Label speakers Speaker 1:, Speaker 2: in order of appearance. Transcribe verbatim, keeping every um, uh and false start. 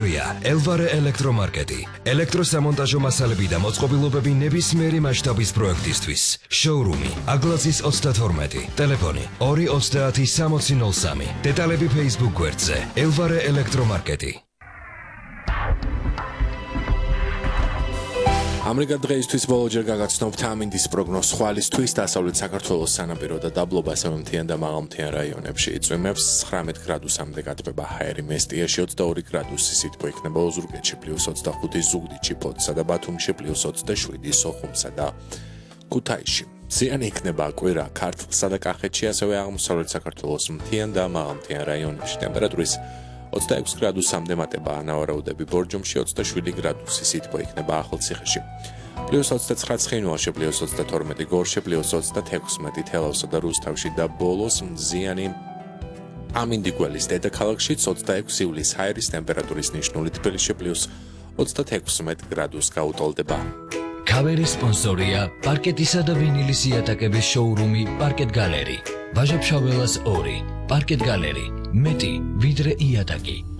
Speaker 1: Elvare ელექტრომარკეტი. ელექტროსამონტაჟო მასალები და მოწყობილობები ნებისმიერი მასშტაბის პროექტისთვის. Showroom-ი Aglacis ოცდათორმეტი. Ტელეფონი ორი ოცდაათი სამოცი ნოლ სამი. დეტალები Facebook გვერდზე. Elvare ელექტრომარკეტი.
Speaker 2: ამრიგად დღეისთვის ბოლოჯერ გაგაცნობთ ამინდის პროგნოზ ხვალისთვის დასავლეთ საქართველოს სანაპირო და დაბლობა სევემთიან და მაღალმთიან რაიონებში იწვიმებს ცხრამეტ გრადუსამდე გათბება ჰაერი მესტიაში ოცდაორი გრადუსი სითბო იქნება ოზურგეთში პლუს ოცდახუთი ზუგდიდში ფოთსა და ბათუმში პლუს ოცდაშვიდი სოხუმსა და ქუთაისში ზიანი იქნება კვირა ქართლსა და კახეთში ასევე აღმოსავლეთ საქართველოს მთიან და მაღალმთიან რაიონებში ტემპერატურის ოცდაექვსი გრადუსამდე მატება ანავარაუდები ბორჯომში ოცდაშვიდი გრადუსი სითბო იქნება ახალციხეში პლუს ოცდაცხრა ცხინვალში პლუს ოცდათორმეტი გორში პლუს ოცდათექვსმეტი თელავსა და რუსთავში და ბოლოს მზიანი ამინდიგველის დედაქალაქშიც ოცდაექვსი ივლის ჰაერის ტემპერატურის ნიშნული თბილისში პლუს ოცდათექვსმეტ გრადუსს გაუტოლდება
Speaker 3: Kaveris sponsorია პარკეტისა და ვინილის იატაკების შოურუმი პარკეტ გალერი. ვაჟა-ფშაველას ორი. პარკეტ გალერი. მეტი ვიდრე იატაკი.